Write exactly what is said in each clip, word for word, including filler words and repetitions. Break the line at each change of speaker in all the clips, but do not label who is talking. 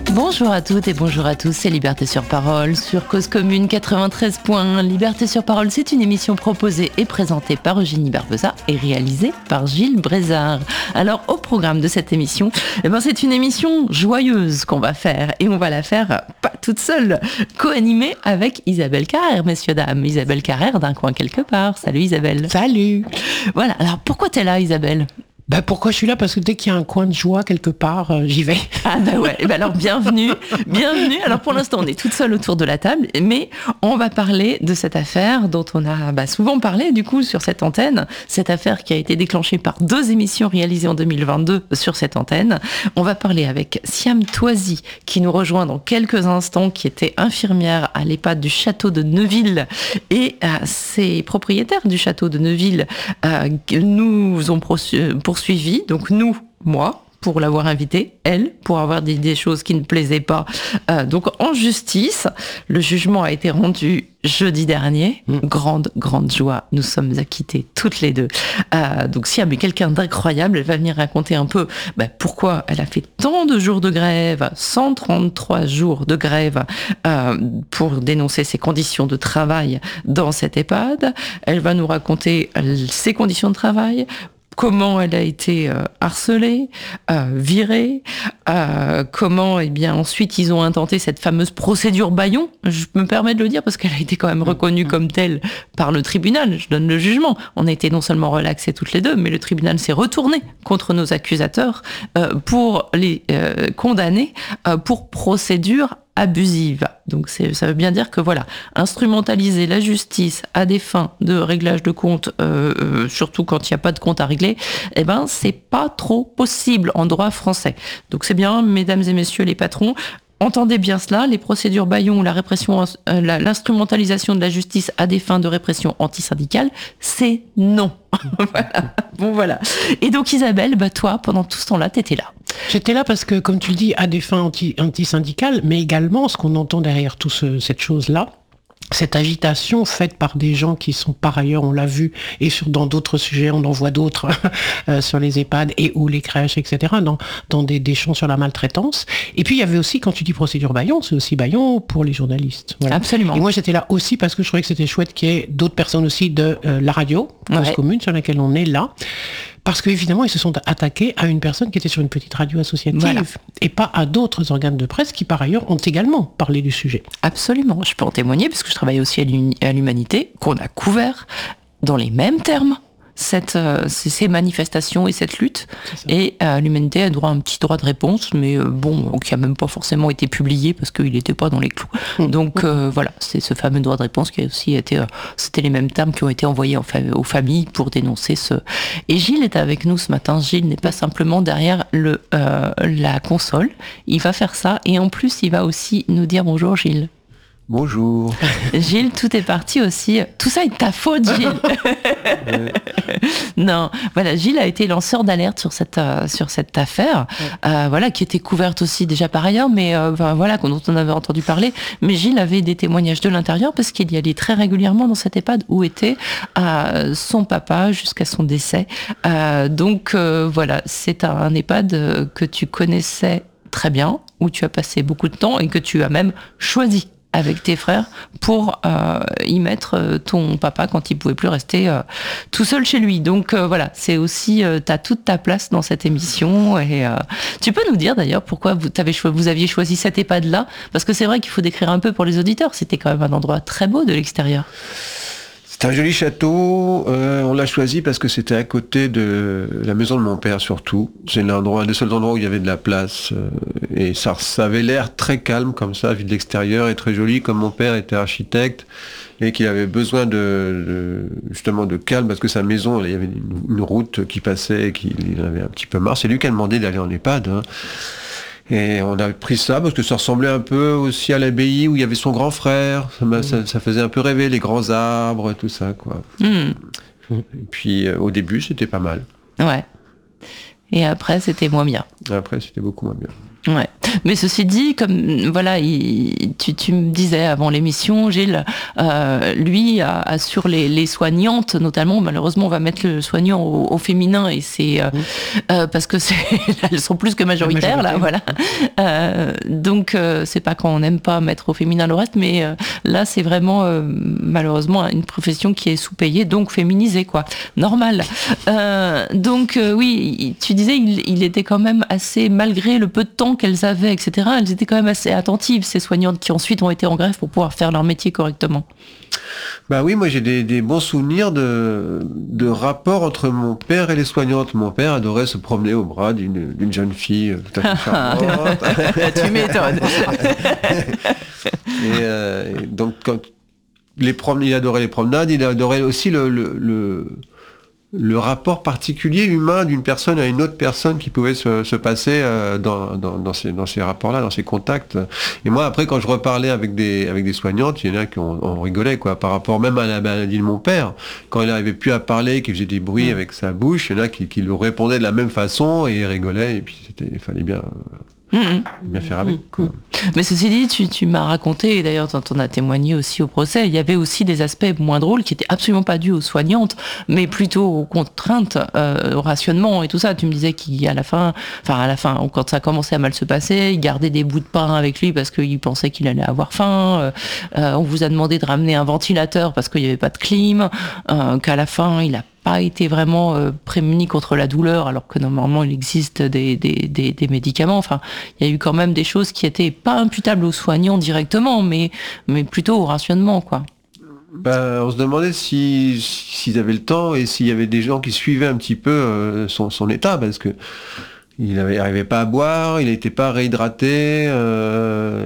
Bonjour à toutes et bonjour à tous, c'est Liberté sur Parole sur Cause Commune quatre-vingt-treize point un. Liberté sur Parole, c'est une émission proposée et présentée par Eugénie Barbosa et réalisée par Gilles Brézard. Alors au programme de cette émission, eh ben, c'est une émission joyeuse qu'on va faire et on va la faire pas toute seule, co-animée avec Isabelle Carrère, messieurs dames. Isabelle Carrère d'un coin quelque part. Salut Isabelle.
Salut.
Voilà, alors pourquoi t'es là Isabelle ?
Ben pourquoi je suis là ? Parce que dès qu'il y a un coin de joie quelque part, euh, j'y vais.
Ah bah ouais, et ben alors bienvenue, bienvenue. Alors pour l'instant, on est toute seule autour de la table, mais on va parler de cette affaire dont on a bah, souvent parlé du coup sur cette antenne. Cette affaire qui a été déclenchée par deux émissions réalisées en deux mille vingt-deux sur cette antenne. On va parler avec Siam Toisy, qui nous rejoint dans quelques instants, qui était infirmière à l'EHPAD du château de Neuville. Et euh, ces propriétaires du château de Neuville euh, nous ont poursuivis. Suivi, donc nous, moi, pour l'avoir invité, elle, pour avoir dit des choses qui ne plaisaient pas. Euh, donc en justice, le jugement a été rendu jeudi dernier. Mmh. Grande, grande joie. Nous sommes acquittés toutes les deux. Euh, donc Siam est quelqu'un d'incroyable. Elle va venir raconter un peu bah, pourquoi elle a fait tant de jours de grève, cent trente-trois jours de grève euh, pour dénoncer ses conditions de travail dans cette EHPAD. Elle va nous raconter ses conditions de travail, comment elle a été euh, harcelée, euh, virée, euh, comment eh bien ensuite ils ont intenté cette fameuse procédure Bayon. Je me permets de le dire parce qu'elle a été quand même reconnue comme telle par le tribunal. Je donne le jugement. On a été non seulement relaxés toutes les deux, mais le tribunal s'est retourné contre nos accusateurs euh, pour les euh, condamner euh, pour procédure abusive. Donc c'est, ça veut bien dire que voilà, instrumentaliser la justice à des fins de réglage de comptes, euh, euh, surtout quand il n'y a pas de compte à régler, eh ben c'est pas trop possible en droit français. Donc c'est bien, mesdames et messieurs les patrons, entendez bien cela, les procédures Bayon, la répression, euh, la, l'instrumentalisation de la justice à des fins de répression antisyndicale, c'est non. Voilà. Bon voilà. Et donc Isabelle, bah toi, pendant tout ce temps-là, t'étais là.
J'étais là parce que, comme tu le dis, à des fins anti, anti-syndicales, mais également, ce qu'on entend derrière toute ce, cette chose-là, cette agitation faite par des gens qui sont par ailleurs, on l'a vu, et sur dans d'autres sujets, on en voit d'autres euh, sur les EHPAD et ou les crèches, et cetera, dans, dans des, des champs sur la maltraitance. Et puis il y avait aussi, quand tu dis procédure Bayon, c'est aussi Bayon pour les journalistes. Voilà.
Absolument.
Et moi j'étais là aussi parce que je trouvais que c'était chouette qu'il y ait d'autres personnes aussi de euh, la radio, Cause ouais. Commune, sur laquelle on est là. Parce qu'évidemment, ils se sont attaqués à une personne qui était sur une petite radio associative voilà. et pas à d'autres organes de presse qui, par ailleurs, ont également parlé du sujet.
Absolument. Je peux en témoigner parce que je travaille aussi à l'Humanité, qu'on a couvert dans les mêmes termes cette, euh, ces manifestations et cette lutte. Et euh, l'Humanité a droit à un petit droit de réponse, mais euh, bon, qui n'a même pas forcément été publié parce qu'il n'était pas dans les clous. Mmh. Donc euh, mmh. voilà, c'est ce fameux droit de réponse qui a aussi été... Euh, c'était les mêmes termes qui ont été envoyés en fa- aux familles pour dénoncer ce... Et Gilles est avec nous ce matin. Gilles n'est pas simplement derrière le, euh, la console. Il va faire ça et en plus, il va aussi nous dire bonjour Gilles.
Bonjour.
Gilles, tout est parti aussi. Tout ça est de ta faute, Gilles. Ouais. Non, voilà, Gilles a été lanceur d'alerte sur cette euh, sur cette affaire, ouais. euh, voilà, qui était couverte aussi déjà par ailleurs, mais euh, voilà, dont on avait entendu parler. Mais Gilles avait des témoignages de l'intérieur parce qu'il y allait très régulièrement dans cette EHPAD où était euh, son papa jusqu'à son décès. Euh, donc euh, voilà, c'est un, un EHPAD que tu connaissais très bien, où tu as passé beaucoup de temps et que tu as même choisi avec tes frères pour euh, y mettre ton papa quand il pouvait plus rester euh, tout seul chez lui. Donc euh, voilà, c'est aussi euh, t'as toute ta place dans cette émission et euh, tu peux nous dire d'ailleurs pourquoi vous t'avez cho- vous aviez choisi cet EHPAD là, parce que c'est vrai qu'il faut décrire un peu pour les auditeurs. C'était quand même un endroit très beau de l'extérieur.
C'est un joli château, euh, on l'a choisi parce que c'était à côté de la maison de mon père surtout. C'est l'endroit, un des seuls endroits où il y avait de la place euh, et ça, ça avait l'air très calme comme ça, vu de l'extérieur et très joli, comme mon père était architecte et qu'il avait besoin de, de justement de calme parce que sa maison, il y avait une, une route qui passait et qu'il avait un petit peu marre. C'est lui qui a demandé d'aller en EHPAD. Hein. Et on a pris ça parce que ça ressemblait un peu aussi à l'abbaye où il y avait son grand frère. Ça, mmh. ça, ça faisait un peu rêver, les grands arbres, tout ça, quoi. Mmh. Et puis, euh, au début, c'était pas mal.
Ouais. Et après, c'était moins bien.
Après, c'était beaucoup moins bien.
Ouais. Mais ceci dit, comme voilà, il, tu, tu me disais avant l'émission, Gilles, euh, lui a, a sur les, les soignantes, notamment, malheureusement, on va mettre le soignant au, au féminin et c'est euh, mmh. euh, parce que c'est, elles sont plus que majoritaires là, voilà. Euh, donc euh, c'est pas qu'on n'aime pas mettre au féminin le reste, mais euh, là c'est vraiment euh, malheureusement une profession qui est sous-payée, donc féminisée quoi, normal. Euh, donc euh, oui, tu disais il, il était quand même assez, malgré le peu de temps qu'elles avaient, et cetera. Elles étaient quand même assez attentives, ces soignantes qui ensuite ont été en grève pour pouvoir faire leur métier correctement.
Bah oui, moi j'ai des, des bons souvenirs de, de rapports entre mon père et les soignantes. Mon père adorait se promener au bras d'une, d'une jeune fille tout à fait charmante.
Tu m'étonnes.
et, euh, et donc quand les prom- il adorait les promenades, il adorait aussi le, le, le le rapport particulier humain d'une personne à une autre personne qui pouvait se, se passer euh, dans, dans, dans, ces, dans ces rapports-là, dans ces contacts. Et moi, après, quand je reparlais avec des, avec des soignantes, il y en a qui on, on rigolait, quoi, par rapport même à la maladie de mon père. Quand il n'arrivait plus à parler, qu'il faisait des bruits mmh. avec sa bouche, il y en a qui, qui le répondaient de la même façon et rigolaient, et puis c'était, il fallait bien... Mmh. bien faire avec. Quoi.
Mais ceci dit, tu, tu m'as raconté, et d'ailleurs quand on a témoigné aussi au procès, il y avait aussi des aspects moins drôles qui étaient absolument pas dus aux soignantes, mais plutôt aux contraintes, euh, au rationnement et tout ça. Tu me disais qu'à la fin, enfin à la fin, quand ça commençait à mal se passer, il gardait des bouts de pain avec lui parce qu'il pensait qu'il allait avoir faim. Euh, on vous a demandé de ramener un ventilateur parce qu'il n'y avait pas de clim. Euh, qu'à la fin, il a pas été vraiment euh, prémuni contre la douleur, alors que normalement il existe des, des, des, des médicaments. Enfin, il y a eu quand même des choses qui étaient pas imputables aux soignants directement, mais, mais plutôt au rationnement, quoi.
Ben, on se demandait si, s'ils avaient le temps et s'il y avait des gens qui suivaient un petit peu euh, son, son état, parce que il n'arrivait pas à boire, il n'était pas réhydraté, euh,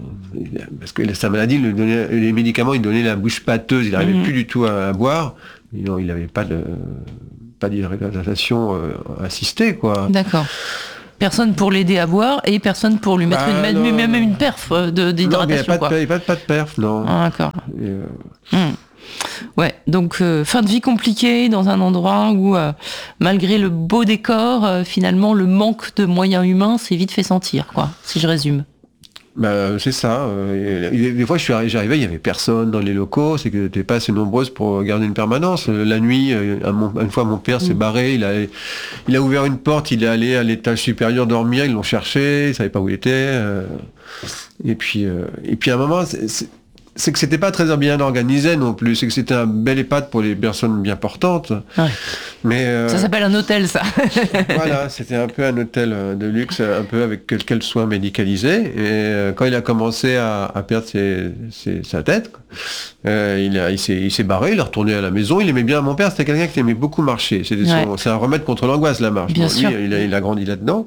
parce que sa maladie, le donnait, les médicaments, il donnait la bouche pâteuse, il n'arrivait mmh. plus du tout à, à boire. Non, il n'avait pas de pas d'hydratation euh, assistée, quoi.
D'accord. Personne pour l'aider à boire et personne pour lui mettre bah, une, même une perf de, d'hydratation.
Non, il n'y a pas de, pas de perf, non.
Ah, d'accord.
Et, euh...
mmh. Ouais, donc euh, fin de vie compliquée dans un endroit où, euh, malgré le beau décor, euh, finalement, le manque de moyens humains s'est vite fait sentir, quoi, si je résume.
Bah, c'est ça. Euh, des fois, je suis arrivé, j'arrivais, il n'y avait personne dans les locaux, c'est que t'étais pas assez nombreuses pour garder une permanence. La nuit, une fois, mon père s'est barré, il a, il a ouvert une porte, il est allé à l'étage supérieur dormir, ils l'ont cherché, ils savaient pas où il était. Euh, et puis, euh, et puis à un moment, c'est, c'est, c'est que c'était pas très bien organisé non plus, c'est que c'était un bel EHPAD pour les personnes bien portantes.
Ouais.
Mais euh,
ça s'appelle un hôtel, ça.
Voilà, c'était un peu un hôtel de luxe, un peu avec quelques soins médicalisés. Et euh, quand il a commencé à, à perdre ses, ses, sa tête, euh, il, a, il, s'est, il s'est barré, il est retourné à la maison. Il aimait bien, mon père, c'était quelqu'un qui aimait beaucoup marcher. C'était son, ouais. C'est un remède contre l'angoisse, la marche.
Bien
bon,
sûr.
Lui, il a, il a grandi là-dedans.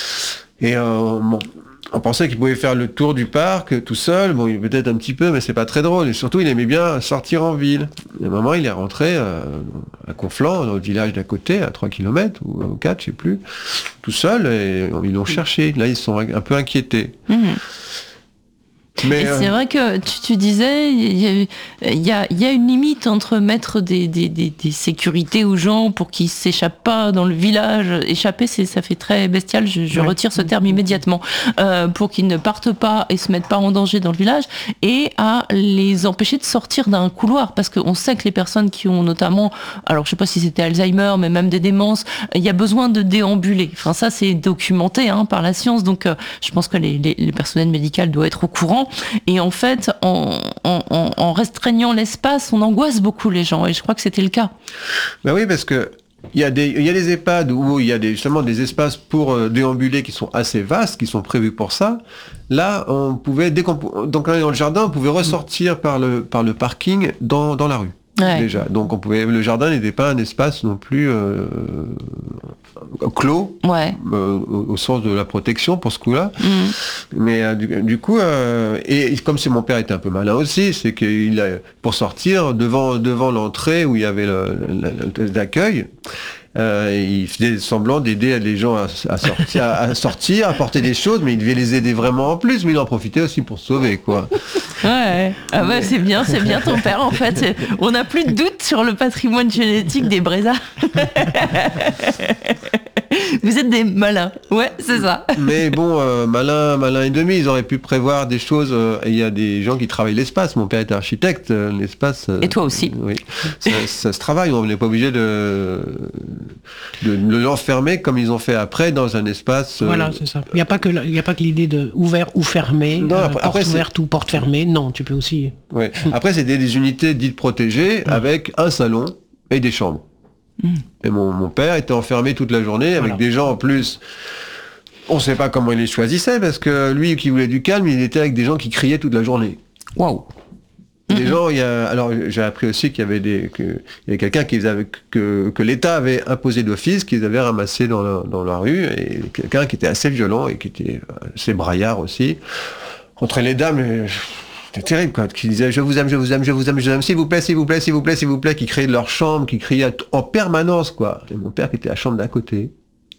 Et euh, bon, on pensait qu'il pouvait faire le tour du parc tout seul, bon, peut-être un petit peu, mais c'est pas très drôle. Et surtout, il aimait bien sortir en ville. Et à un moment, il est rentré euh, à Conflans, dans le village d'à côté, à trois kilomètres, ou quatre, je sais plus, tout seul, et ils l'ont cherché. Là, ils sont un peu inquiétés. Mmh.
Mais et euh... c'est vrai que tu, tu disais, il y, y, a, y a une limite entre mettre des, des, des, des sécurités aux gens pour qu'ils s'échappent pas dans le village. Échapper, c'est, ça fait très bestial, je, je ouais. retire ce terme immédiatement. Euh, pour qu'ils ne partent pas et se mettent pas en danger dans le village, et à les empêcher de sortir d'un couloir. Parce qu'on sait que les personnes qui ont notamment, alors je sais pas si c'était Alzheimer, mais même des démences, il y a besoin de déambuler. Enfin, ça, c'est documenté hein, par la science, donc euh, je pense que les, les, les personnels médicaux doivent être au courant. Et en fait, en, en, en restreignant l'espace, on angoisse beaucoup les gens. Et je crois que c'était le cas.
Ben oui, parce que il y a des, il y a des EHPAD où il y a des, justement des espaces pour euh, déambuler qui sont assez vastes, qui sont prévus pour ça. Là, on pouvait, dès qu'on, donc dans le jardin, on pouvait ressortir par le, par le parking dans, dans la rue. Ouais. Déjà. Donc on pouvait, le jardin n'était pas un espace non plus euh, clos,
ouais.
euh, au, au sens de la protection pour ce coup-là.
Mmh.
Mais euh, du, du coup, euh, et, et comme c'est mon père était un peu malin aussi, c'est qu'il a, pour sortir devant devant l'entrée où il y avait le, le, le, l'accueil. Euh, il faisait semblant d'aider les gens à, à, sortir, à, à sortir, à porter des choses, mais il devait les aider vraiment en plus, mais il en profitait aussi pour se sauver, quoi.
Ouais, ah bah, c'est bien, c'est bien ton père, en fait. C'est... On n'a plus de doute sur le patrimoine génétique des Brézards. Vous êtes des malins. Ouais, c'est ça.
Mais bon, euh, malin, malin et demi, ils auraient pu prévoir des choses. Euh, Il y a des gens qui travaillent l'espace. Mon père était architecte, euh, l'espace. Euh,
et toi aussi.
Oui. Ça, ça se travaille. On n'est pas obligé de, de, de l'enfermer comme ils ont fait après dans un espace. Euh...
Voilà, c'est ça. Il n'y a pas que il y a pas que l'idée de ouvert ou fermé,
non,
euh,
après,
porte
après,
ouverte ou porte fermée. Non, tu peux aussi.
Ouais. Après, c'est des, des unités dites protégées mmh. avec un salon et des chambres. Mmh. Et mon, mon père était enfermé toute la journée avec voilà. des gens en plus. On ne sait pas comment il les choisissait parce que lui qui voulait du calme, il était avec des gens qui criaient toute la journée.
Waouh.
Des mmh. gens, il y a, alors j'ai appris aussi qu'il y avait des, que, il y avait quelqu'un qui avait, que, que l'État avait imposé d'office, qu'ils avaient ramassé dans la, dans la rue, et quelqu'un qui était assez violent et qui était assez braillard aussi. Entre les dames, c'était terrible, quoi, qui disaient je vous aime, je vous aime, je vous aime, je vous aime, s'il vous plaît, s'il vous plaît, s'il vous plaît, s'il vous plaît, qui criaient de leur chambre, qui criaient en permanence, quoi. Et mon père qui était à la chambre d'à côté.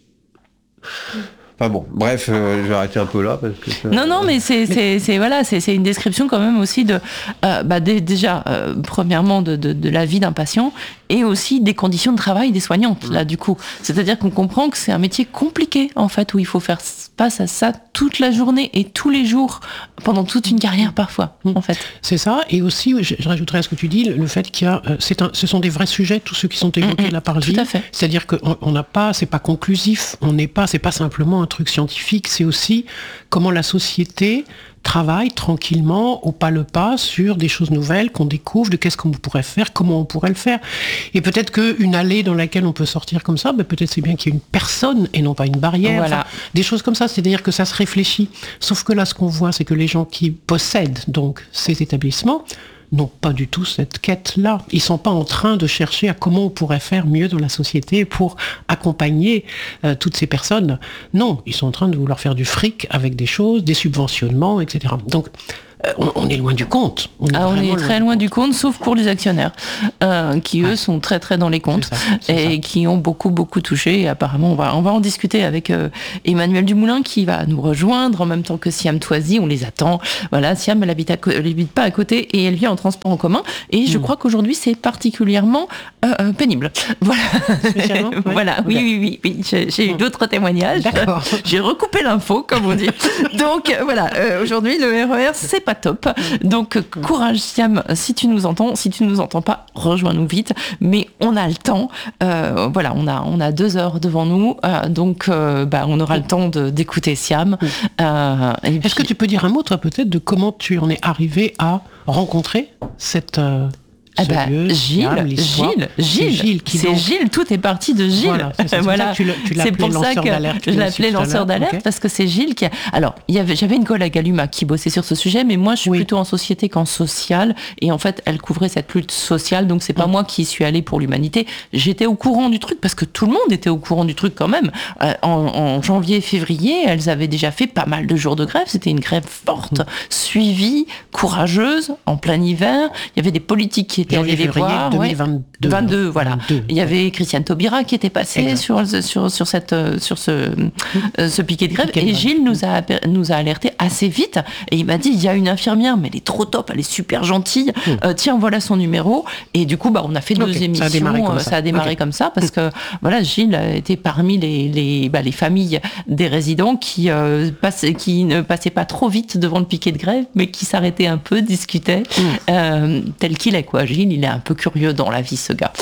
Enfin bon, bref, euh, je vais arrêter un peu là parce que ça...
Non, non, mais c'est, c'est, c'est voilà, c'est, c'est une description quand même aussi de, euh, bah, d- déjà, euh, premièrement de, de, de la vie d'un patient et aussi des conditions de travail des soignantes. Mmh. Là, du coup, c'est-à-dire qu'on comprend que c'est un métier compliqué en fait où il faut faire face à ça toute la journée et tous les jours pendant toute une carrière parfois. Mmh. En fait,
c'est ça. Et aussi, je, je rajouterais à ce que tu dis le fait qu'il y a, euh, c'est un, ce sont des vrais sujets, tous ceux qui sont évoqués mmh. là par Gilles.
Tout à fait.
C'est-à-dire qu'on on n'a pas, c'est pas conclusif, on n'est pas, c'est pas simplement un truc scientifique, c'est aussi comment la société travaille tranquillement, au pas le pas, sur des choses nouvelles qu'on découvre, de qu'est-ce qu'on pourrait faire, comment on pourrait le faire. Et peut-être qu'une allée dans laquelle on peut sortir comme ça, ben peut-être c'est bien qu'il y ait une personne et non pas une barrière.
Voilà.
Enfin, des choses comme ça, c'est-à-dire que ça se réfléchit. Sauf que là, ce qu'on voit, c'est que les gens qui possèdent donc ces établissements n'ont pas du tout cette quête-là. Ils sont pas en train de chercher à comment on pourrait faire mieux dans la société pour accompagner euh, toutes ces personnes. Non, ils sont en train de vouloir faire du fric avec des choses, des subventionnements, et cetera. Donc, euh, on, on est loin du compte.
On est, ah, on est très loin, loin du compte, sauf pour les actionnaires, euh, qui eux ouais. sont très très dans les comptes c'est ça, c'est et ça. Qui ont beaucoup beaucoup touché. Et apparemment, on va, on va en discuter avec euh, Emmanuel Dumoulin qui va nous rejoindre en même temps que Siam Toisy. On les attend. Voilà, Siam, elle habite, à, elle habite pas à côté et elle vient en transport en commun. Et je mmh. crois qu'aujourd'hui, c'est particulièrement euh, euh, pénible. Voilà.
Spécialement, ouais.
Voilà. Oui, oui, oui, oui. J'ai, j'ai eu d'autres témoignages.
D'accord.
J'ai recoupé l'info, comme on dit. Donc voilà, euh, aujourd'hui, le R E R, c'est pas top. Donc courage Siam, si tu nous entends, si tu nous entends pas, rejoins-nous vite. Mais on a le temps. Euh, voilà, on a on a deux heures devant nous, euh, donc euh, bah on aura le temps de, d'écouter Siam. Euh, et
Est-ce puis... que tu peux dire un mot, toi, peut-être, de comment tu en es arrivé à rencontrer cette euh...
Ah bah, Gilles, Gilles, Gilles, c'est Gilles, qui c'est donc... Gilles, tout est parti de Gilles. Voilà, c'est, ça, voilà.
C'est, tu c'est pour ça que
je l'appelais lanceur d'alerte okay. parce que c'est Gilles qui a... Alors, il y avait, j'avais une collègue à l'U M A qui bossait sur ce sujet, mais moi je suis oui. plutôt en société qu'en social, et en fait elle couvrait cette lutte sociale, donc c'est pas mmh. moi qui suis allée pour l'humanité. J'étais au courant du truc parce que tout le monde était au courant du truc quand même. Euh, en, en janvier, février, elles avaient déjà fait pas mal de jours de grève. C'était une grève forte, mmh. suivie, courageuse, en plein hiver. Il y avait des politiques qui étaient allés les voir.
deux mille vingt-deux,
ouais. vingt-deux, voilà.
vingt-deux.
Il y avait Christiane Taubira qui était passée sur, sur, sur, cette, sur ce, mmh. ce piquet de grève. Piquet et Gilles nous a, nous a alerté assez vite. Et il m'a dit, il y a une infirmière, mais elle est trop top, elle est super gentille. Mmh. Euh, tiens, voilà son numéro. Et du coup, bah, on a fait deux okay. émissions. Ça a démarré comme ça, ça, a démarré okay. comme ça parce que voilà, Gilles était parmi les, les, bah, les familles des résidents qui, euh, passaient, qui ne passaient pas trop vite devant le piquet de grève, mais qui s'arrêtaient un peu, discutaient, mmh. euh, tel qu'il est, quoi. Gilles, il est un peu curieux dans la vie, ce gars.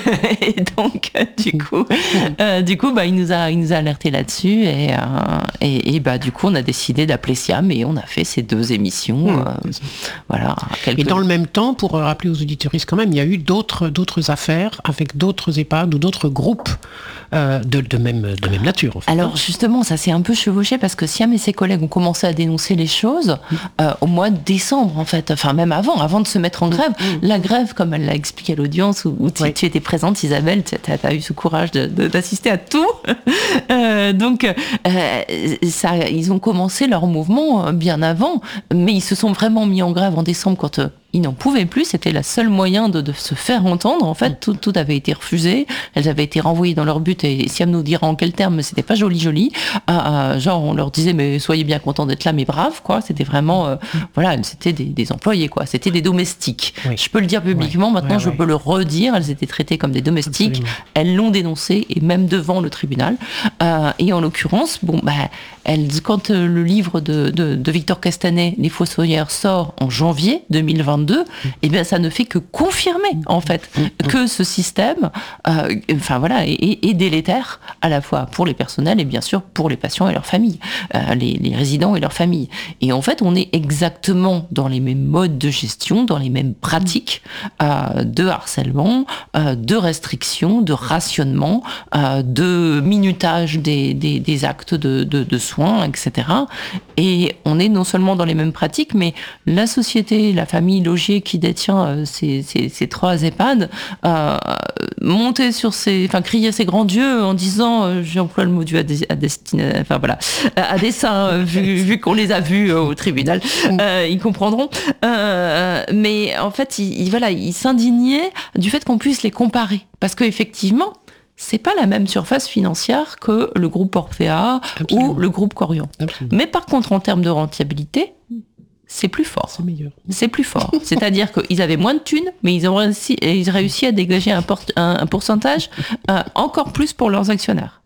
Et donc, du coup, euh, du coup, bah, il nous a, il nous a alerté là-dessus, et, euh, et, et bah, du coup, on a décidé d'appeler Siam, et on a fait ces deux émissions. Mmh. Euh, voilà.
Quelques... Et dans le même temps, pour rappeler aux auditeuristes quand même, il y a eu d'autres, d'autres affaires avec d'autres EHPAD ou d'autres groupes euh, de, de même, de même nature. En fait.
Alors justement, ça s'est un peu chevauché parce que Siam et ses collègues ont commencé à dénoncer les choses euh, au mois de décembre, en fait. Enfin, même avant, avant de se mettre en grève. Mmh. La grève, comme elle l'a expliqué à l'audience, où, où tu, oui. tu étais présente, Isabelle, tu as eu ce courage de, de, d'assister à tout. euh, donc, euh, ça, ils ont commencé leur mouvement bien avant, mais ils se sont vraiment mis en grève en décembre quand... Euh, ils n'en pouvaient plus, c'était la seule moyen de, de se faire entendre. En fait, tout, tout avait été refusé, elles avaient été renvoyées dans leur but, et Siam nous dira en quels termes, mais c'était pas joli joli. Euh, euh, genre, on leur disait, mais soyez bien contents d'être là, mais braves, quoi. C'était vraiment, euh, voilà, c'était des, des employés, quoi. C'était des domestiques. Oui. Je peux le dire publiquement, ouais. maintenant ouais, je ouais. peux le redire, elles étaient traitées comme des domestiques. Absolument. Elles l'ont dénoncé, et même devant le tribunal. Euh, et en l'occurrence, bon, bah, elles, quand euh, le livre de, de, de Victor Castanet, Les Fossoyeurs, sort en janvier deux mille vingt-deux, eh bien, ça ne fait que confirmer, en fait, que ce système, euh, enfin voilà, est, est délétère, à la fois pour les personnels et bien sûr pour les patients et leurs familles, euh, les, les résidents et leurs familles. Et en fait, on est exactement dans les mêmes modes de gestion, dans les mêmes pratiques euh, de harcèlement, euh, de restriction, de rationnement, euh, de minutage des, des, des actes de, de, de soins, et cetera. Et on est non seulement dans les mêmes pratiques, mais la société, la famille Laugier qui détient euh, ces, ces, ces trois EHPAD, euh, monter sur ses, enfin crier ses grands dieux en disant, euh, j'emploie le mot dieu à, des, à destinée, enfin voilà, à dessein, euh, vu, vu qu'on les a vus euh, au tribunal, euh, ils comprendront. Euh, mais en fait, ils, ils voilà, ils s'indignaient du fait qu'on puisse les comparer, parce que effectivement, c'est pas la même surface financière que le groupe Orpea Absolument. Ou le groupe Corian. Absolument. Mais par contre, en termes de rentabilité, c'est plus fort.
C'est meilleur.
C'est plus fort. C'est-à-dire qu'ils avaient moins de thunes, mais ils ont réussi, ils ont réussi à dégager un, port, un, un pourcentage euh, encore plus pour leurs actionnaires.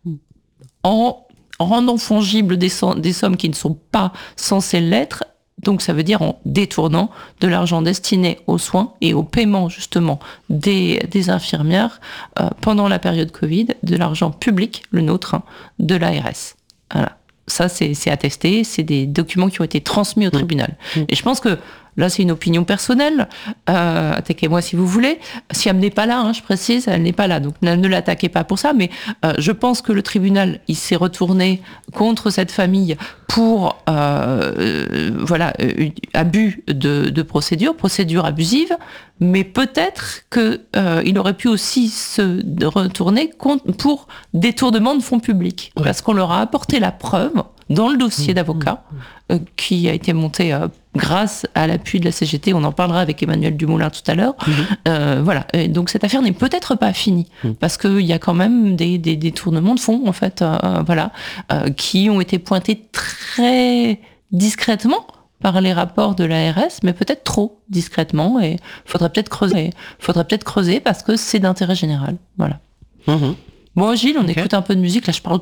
En, en rendant fongibles des, des sommes qui ne sont pas censées l'être, donc ça veut dire en détournant de l'argent destiné aux soins et au paiement justement des, des infirmières euh, pendant la période Covid, de l'argent public, le nôtre, hein, de l'A R S. Voilà. Ça, c'est, c'est attesté, c'est des documents qui ont été transmis au tribunal. Mmh. Et je pense que, là, c'est une opinion personnelle, euh, attaquez-moi si vous voulez. Siam n'est pas là, hein, je précise, elle n'est pas là, donc ne, ne l'attaquez pas pour ça, mais euh, je pense que le tribunal, il s'est retourné contre cette famille pour, euh, euh, voilà, euh, abus de, de procédure, procédure abusive, mais peut-être qu'il euh, aurait pu aussi se retourner contre, pour détournement de fonds publics, ouais. parce qu'on leur a apporté la preuve dans le dossier d'avocat euh, qui a été monté euh, grâce à l'appui de la C G T. On en parlera avec Emmanuel Dumoulin tout à l'heure. Mmh. Euh, voilà. Et donc cette affaire n'est peut-être pas finie mmh. parce qu'il y a quand même des, des détournements de fonds en fait, euh, voilà, euh, qui ont été pointés très discrètement par les rapports de l'A R S, mais peut-être trop discrètement. Et faudrait peut-être creuser. Faudrait peut-être creuser parce que c'est d'intérêt général. Voilà. Mmh. Bon, Gilles, on okay. écoute un peu de musique. Là, je parle